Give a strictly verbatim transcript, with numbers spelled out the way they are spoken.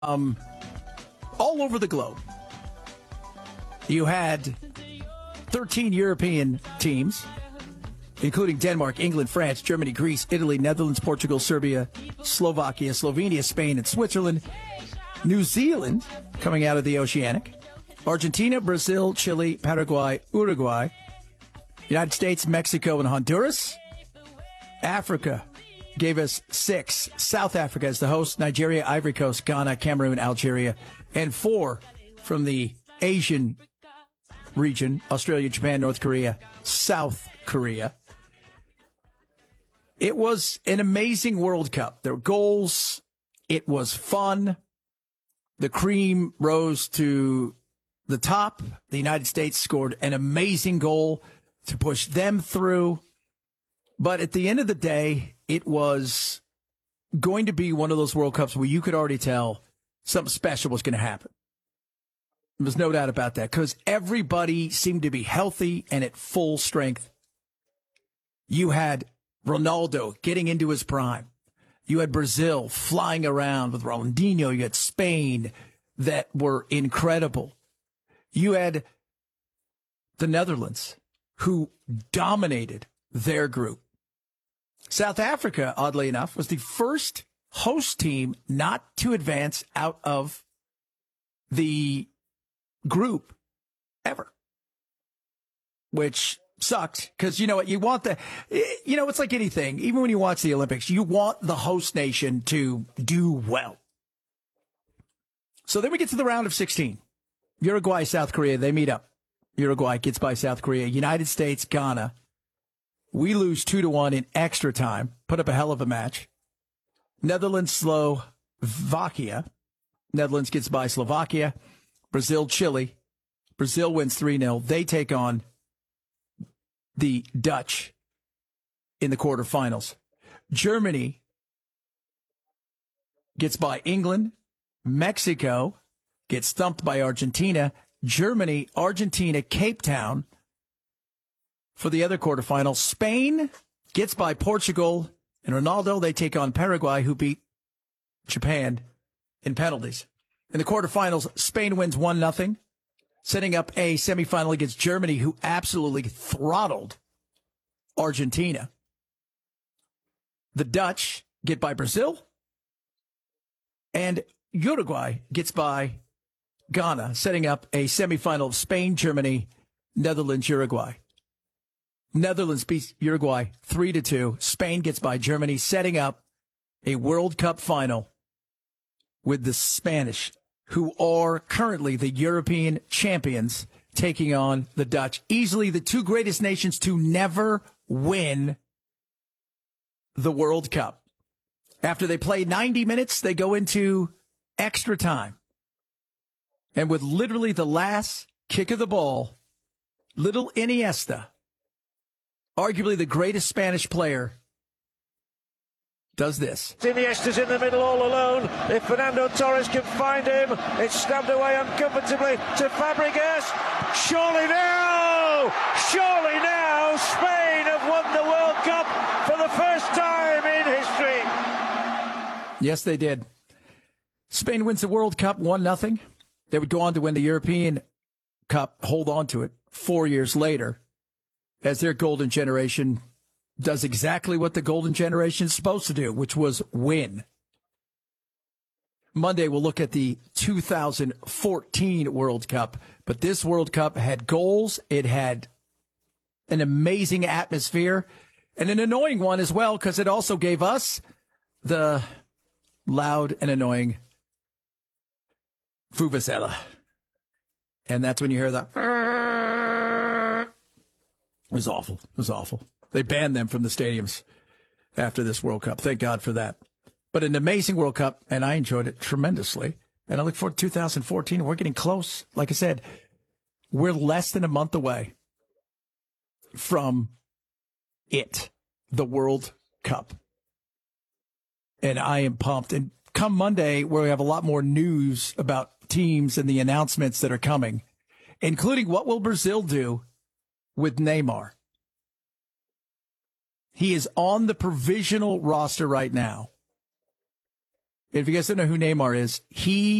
um, all over the globe. You had thirteen European teams, including Denmark, England, France, Germany, Greece, Italy, Netherlands, Portugal, Serbia, Slovakia, Slovenia, Spain, and Switzerland. New Zealand coming out of the Oceanic. Argentina, Brazil, Chile, Paraguay, Uruguay. United States, Mexico, and Honduras. Africa gave us six. South Africa as the host. Nigeria, Ivory Coast, Ghana, Cameroon, Algeria. And four from the Asian region. Australia, Japan, North Korea, South Korea. It was an amazing World Cup. There were goals. It was fun. The cream rose to the top. The United States scored an amazing goal to push them through. But at the end of the day, it was going to be one of those World Cups where you could already tell something special was going to happen. There's no doubt about that because everybody seemed to be healthy and at full strength. You had Ronaldo getting into his prime. You had Brazil flying around with Ronaldinho. You had Spain that were incredible. You had the Netherlands who dominated their group. South Africa, oddly enough, was the first host team not to advance out of the group ever, which sucked because, you know what, you want the, you know, it's like anything. Even when you watch the Olympics, you want the host nation to do well. So then we get to the round of sixteen. Uruguay, South Korea, they meet up. Uruguay gets by South Korea. United States, Ghana. We lose two to one in extra time. Put up a hell of a match. Netherlands, Slovakia. Netherlands gets by Slovakia. Brazil, Chile. Brazil wins three nil. They take on the Dutch in the quarterfinals. Germany gets by England. Mexico gets thumped by Argentina. Germany, Argentina, Cape Town for the other quarterfinal. Spain gets by Portugal. And Ronaldo, they take on Paraguay, who beat Japan in penalties. In the quarterfinals, Spain wins one nothing, setting up a semifinal against Germany, who absolutely throttled Argentina. The Dutch get by Brazil, and Uruguay gets by Ghana, setting up a semifinal of Spain, Germany, Netherlands, Uruguay. Netherlands beats Uruguay three to two. Spain gets by Germany, setting up a World Cup final with the Spanish, who are currently the European champions, taking on the Dutch. Easily the two greatest nations to never win the World Cup. After they play ninety minutes, they go into extra time. And with literally the last kick of the ball, little Iniesta, arguably the greatest Spanish player, does this. Iniesta's in the middle all alone. If Fernando Torres can find him, it's stabbed away uncomfortably to Fabregas. Surely now, surely now, Spain have won the World Cup for the first time in history. Yes, they did. Spain wins the World Cup one nothing. They would go on to win the European Cup, hold on to it four years later, as their golden generation does exactly what the golden generation is supposed to do, which was win. Monday, we'll look at the two thousand fourteen World Cup, but this World Cup had goals. It had an amazing atmosphere and an annoying one as well, because it also gave us the loud and annoying Vuvuzela. And that's when you hear the... It was awful. It was awful. They banned them from the stadiums after this World Cup. Thank God for that. But an amazing World Cup, and I enjoyed it tremendously. And I look forward to two thousand fourteen. We're getting close. Like I said, we're less than a month away from it, the World Cup. And I am pumped. And come Monday, where we have a lot more news about teams and the announcements that are coming, including what will Brazil do with Neymar. He is on the provisional roster right now. If you guys don't know who Neymar is, he